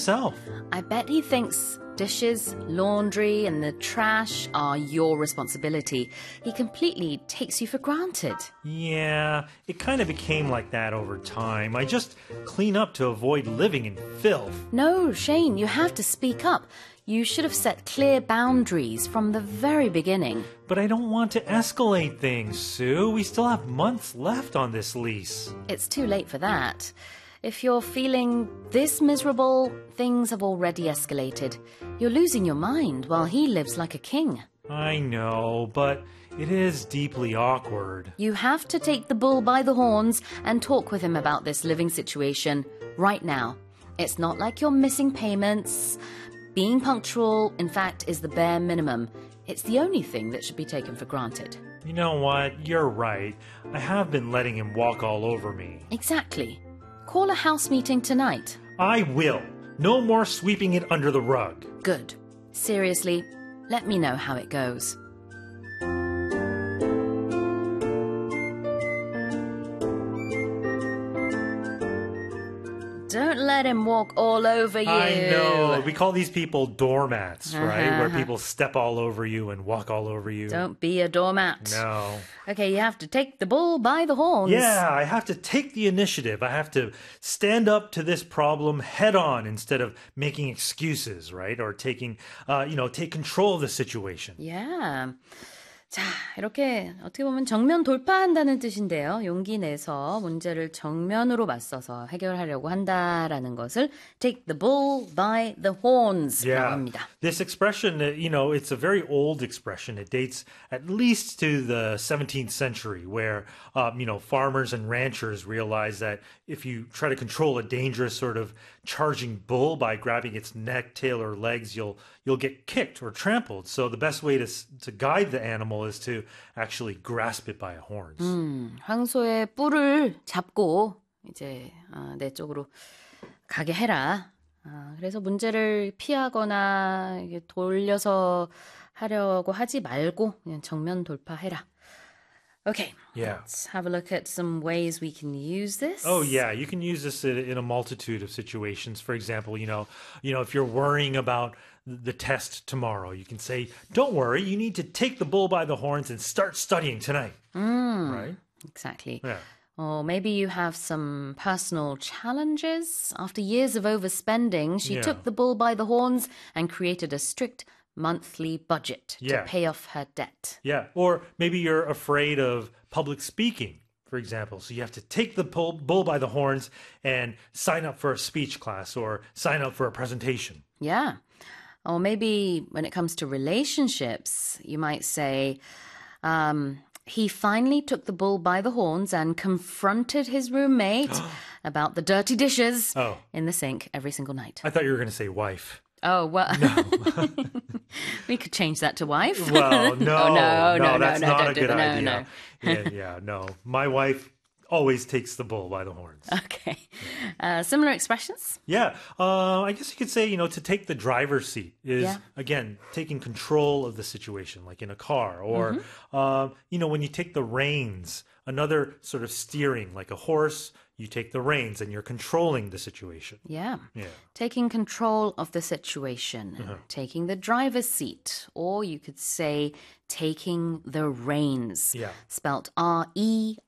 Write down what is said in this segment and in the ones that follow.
himself. I bet he thinks dishes, laundry, and the trash are your responsibility. He completely takes you for granted. Yeah, it kind of became like that over time. I just clean up to avoid living in filth. No, Shane, you have to speak up. You should have set clear boundaries from the very beginning. But I don't want to escalate things, Sue. We still have months left on this lease. It's too late for that. If you're feeling this miserable, things have already escalated. You're losing your mind while he lives like a king. I know, but it is deeply awkward. You have to take the bull by the horns and talk with him about this living situation right now. It's not like you're missing payments. Being punctual, in fact, is the bare minimum. It's the only thing that should be taken for granted. You know what? You're right. I have been letting him walk all over me. Exactly. Call a house meeting tonight. I will. No more sweeping it under the rug. Good. Seriously, let me know how it goes. Don't let him walk all over you. I know. We call these people doormats, right? Where people step all over you and walk all over you. Don't be a doormat. No. Okay, you have to take the bull by the horns. Yeah, I have to take the initiative. I have to stand up to this problem head on instead of making excuses, right? Or taking, take control of the situation. Yeah. 자, 이렇게 어떻게 보면 정면 돌파한다는 뜻인데요. 용기 내서 문제를 정면으로 맞서서 해결하려고 한다라는 것을 take the bull by the horns라고 합니다. This expression, it's a very old expression. It dates at least to the 17th century where, farmers and ranchers realized that if you try to control a dangerous sort of charging bull by grabbing its neck, tail, or legs, you'll get kicked or trampled. So the best way to guide the animal is to actually grasp it by the horns. 황소의 뿔을 잡고 이제 내 쪽으로 가게 해라. 그래서 문제를 피하거나 이게 돌려서 하려고 하지 말고 그냥 정면 돌파해라. Okay, let's have a look at some ways we can use this. Oh, yeah. You can use this in a multitude of situations. For example, if you're worrying about the test tomorrow, you can say, don't worry, you need to take the bull by the horns and start studying tonight. Right? Exactly. Yeah. Or maybe you have some personal challenges. After years of overspending, she took the bull by the horns and created a strict monthly budget to pay off her debt. Yeah, or maybe you're afraid of public speaking, for example. So you have to take the bull by the horns and sign up for a speech class or sign up for a presentation. Yeah. Or maybe when it comes to relationships, you might say, he finally took the bull by the horns and confronted his roommate about the dirty dishes in the sink every single night. I thought you were going to say wife. Oh, well, No. we could change that to wife. Well, no, no, that's not a good no, idea. No. No. My wife always takes the bull by the horns. Okay. Similar expressions? Yeah. I guess you could say, to take the driver's seat is, again, taking control of the situation, like in a car. Or, when you take the reins, another sort of steering, like a horse, you take the reins and you're controlling the situation. Yeah. Taking control of the situation, taking the driver's seat, or you could say taking the reins, spelt R-E-I-N-S.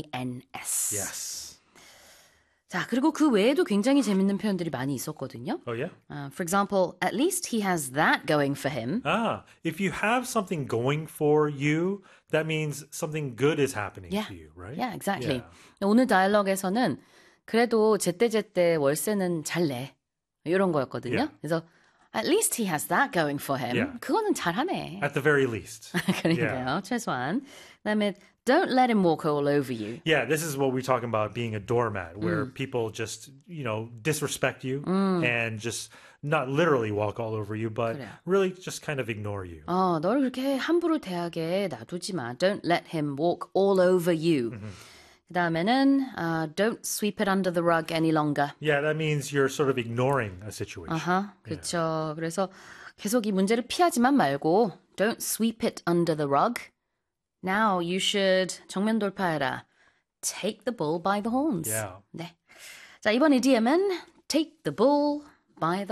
Yes. 자, 그리고 그 외에도 굉장히 재밌는 표현들이 많이 있었거든요. Oh, yeah? For example, at least he has that going for him. If you have something going for you, that means something good is happening to you, right? Yeah, exactly. 오늘 다이얼로그에서는 그래도 제때제때 월세는 잘 내. 이런 거였거든요. 그래서 at least he has that going for him. 그거는 잘하네. At the very least. 그러니까요, 최소한. 그다음에 don't let him walk all over you. Yeah, this is what we're talking about being a doormat, where people just, disrespect you and just not literally walk all over you, but really just kind of ignore you. 너를 그렇게 함부로 대하게 놔두지 마. Don't let him walk all over you. 그다음에는 don't sweep it under the rug any longer. Yeah, that means you're sort of ignoring a situation. 그렇죠. 그래서 계속 이 문제를 피하지만 말고 don't sweep it under the rug. Now you should 정면 돌파해라. Take the bull by the horns. Yeah. 네. 자, 이번 이디엄은 take the bull by the